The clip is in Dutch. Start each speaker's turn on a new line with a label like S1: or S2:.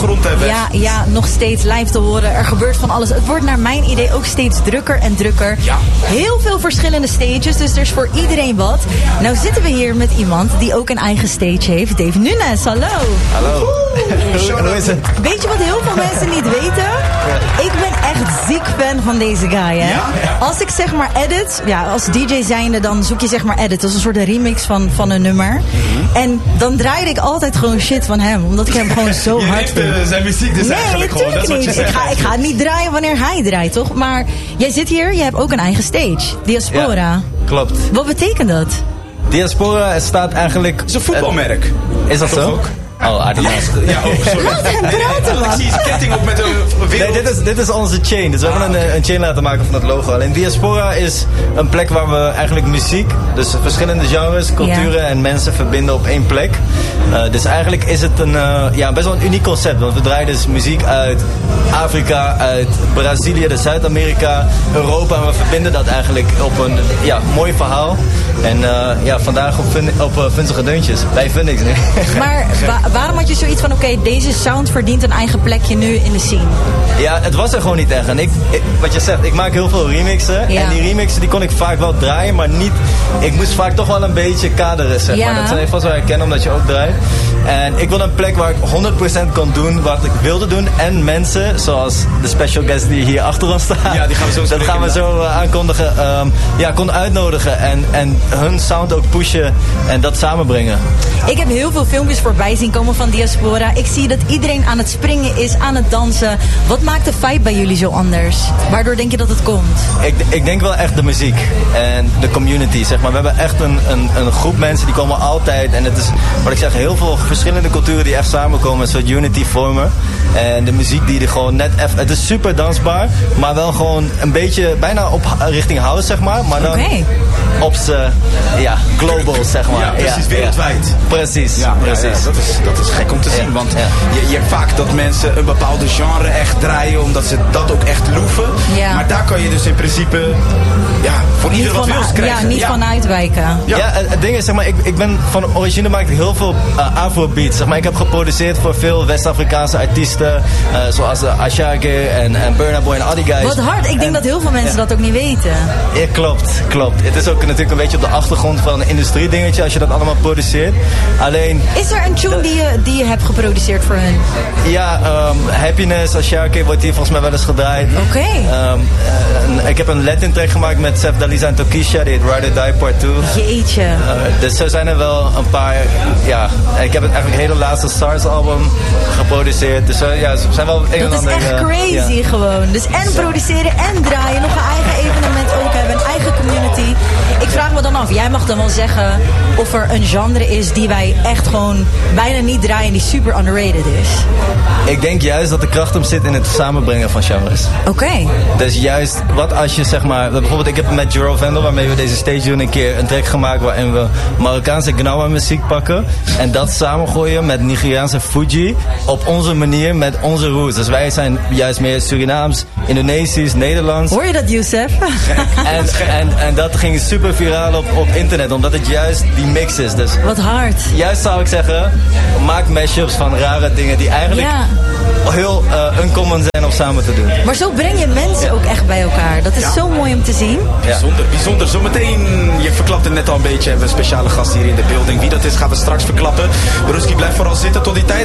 S1: grond hebben.
S2: Ja, nog steeds live te horen. Er gebeurt van alles. Het wordt naar mijn idee ook steeds drukker en drukker.
S1: Ja.
S2: Heel veel verschillende stages, dus er is voor iedereen wat. Nou zitten we hier met iemand die ook een eigen stage heeft. Dave Nunes, hallo.
S3: Hallo. Hoe is het?
S2: Weet je wat heel veel mensen niet weten? Ik ben echt ziek fan van deze guy, hè?
S1: Ja?
S2: Als ik zeg maar edit, als DJ zijnde, dan zoek je zeg maar edit. Dat is een soort remix van een nummer. En dan draaide ik altijd gewoon shit van hem, omdat ik hem gewoon zo hard vind.
S1: Zijn muziek dus eigenlijk gewoon.
S2: Nee, natuurlijk niet. Ik ga het niet draaien wanneer hij draait, toch? Maar jij zit hier, je hebt ook een eigen stage. Diaspora.
S3: Ja, klopt.
S2: Wat betekent dat?
S3: Diaspora staat eigenlijk...
S1: Het is een voetbalmerk.
S3: Is dat zo?
S1: Ook?
S3: Oh, I don't know.
S1: Ja, sorry.
S2: Laat hem praten, man.
S1: Ik zie zijn ketting op met een wereld.
S3: Nee, dit is onze chain. Dus we hebben een chain laten maken van het logo. Alleen Diaspora is een plek waar we eigenlijk muziek, dus verschillende genres, culturen en mensen verbinden op één plek. Dus eigenlijk is het best wel een uniek concept. Want we draaien dus muziek uit Afrika, uit Brazilië, dus Zuid-Amerika, Europa. En we verbinden dat eigenlijk op een mooi verhaal. En vandaag op vunzige deuntjes. Bij Fundix nu.
S2: Maar waarom had je zoiets van, oké, deze sound verdient een eigen plekje nu in de scene?
S3: Ja, het was er gewoon niet echt. En wat je zegt, ik maak heel veel remixen. Ja. En die remixen die kon ik vaak wel draaien, maar niet... Ik moest vaak toch wel een beetje kaderen, zeg maar. Dat zijn even vast wel herkennen, omdat je ook draait. En ik wilde een plek waar ik 100% kon doen wat ik wilde doen. En mensen, zoals de special guest die hier achter ons staat.
S1: Ja, die gaan we zo
S3: dat gaan we zo aankondigen. Kon uitnodigen en hun sound ook pushen en dat samenbrengen.
S2: Ik heb heel veel filmpjes voorbij zien komen van Diaspora. Ik zie dat iedereen aan het springen is, aan het dansen. Wat maakt de vibe bij jullie zo anders? Waardoor denk je dat het komt?
S3: Ik denk wel echt de muziek en de community, zeg maar. We hebben echt een groep mensen die komen altijd. En het is, wat ik zeg, heel veel verschillende culturen die echt samenkomen. Een soort unity vormen. En de muziek die er gewoon net even... Het is super dansbaar, maar wel gewoon een beetje bijna op richting house, zeg maar. Maar dan op z'n, global, zeg maar.
S1: Ja, precies, wereldwijd.
S3: Precies,
S1: ja,
S3: precies.
S1: Dat is gek om te zien, want je hebt vaak dat mensen een bepaalde genre echt draaien, omdat ze dat ook echt loeven. Ja. Maar daar kan je dus in principe voor ieder wat wils krijgen.
S2: Ja, niet van uitwijken.
S3: Ja, het ding is, zeg maar, ik ben van origine maak ik heel veel afrobeats, zeg maar. Ik heb geproduceerd voor veel West-Afrikaanse artiesten, zoals Ashake en Burna Boy en al die guys.
S2: Wat hard, ik denk dat heel veel mensen dat ook niet weten.
S3: Ja, klopt. Het is ook natuurlijk een beetje op de achtergrond van een industriedingetje als je dat allemaal produceert. Alleen...
S2: Is er een tune die je hebt geproduceerd voor hun?
S3: Ja, Happiness, Ashake wordt hier volgens mij wel eens gedraaid.
S2: Oké.
S3: Ik heb een Latin track gemaakt met Sef Dalisa en Tokisha, die heet Ride or Die Part 2.
S2: Jeetje.
S3: Dus zo zijn er wel een paar, ik heb het eigenlijk hele laatste SARS album geproduceerd. Dus ze zijn wel een en ander.
S2: Dat is echt crazy gewoon. Dus en produceren en draaien, nog een eigen evenement ook hebben, een eigen community. Ik vraag me dan af, jij mag dan wel zeggen of er een genre is die wij echt gewoon bijna niet draaien, die super underrated is.
S3: Ik denk juist dat de kracht hem zit in het samenbrengen van genres.
S2: Oké.
S3: Dus juist, wat als je zeg maar... Bijvoorbeeld, ik heb met Jero Vendel, waarmee we deze stage doen, een keer een track gemaakt waarin we Marokkaanse Gnawa muziek pakken. En dat samengooien met Nigeriaanse Fuji op onze manier, met onze roots. Dus wij zijn juist meer Surinaams, Indonesisch, Nederlands.
S2: Hoor je dat, Youssef?
S3: En dat ging super viraal op internet, omdat het juist die mix is. Dus
S2: wat hard.
S3: Juist zou ik zeggen, maak mashups van rare dingen die eigenlijk heel uncommon zijn om samen te doen.
S2: Maar zo breng je mensen ook echt bij elkaar. Dat is zo mooi om te zien.
S1: Bijzonder. Zometeen, je verklapt het net al een beetje, hebben we een speciale gast hier in de building. Wie dat is, gaan we straks verklappen. Ruski, blijf vooral zitten tot die tijd.